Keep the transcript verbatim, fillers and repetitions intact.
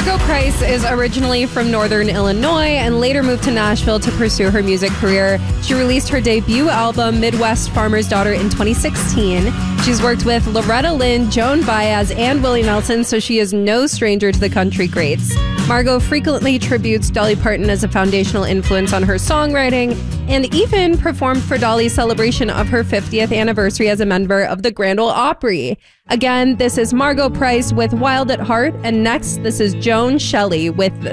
Margo Price is originally from Northern Illinois and later moved to Nashville to pursue her music career. She released her debut album, Midwest Farmer's Daughter, in twenty sixteen. She's worked with Loretta Lynn, Joan Baez, and Willie Nelson, so she is no stranger to the country greats. Margo frequently tributes Dolly Parton as a foundational influence on her songwriting and even performed for Dolly's celebration of her fiftieth anniversary as a member of the Grand Ole Opry. Again, this is Margo Price with Wild at Heart, and next, this is Joan Shelley with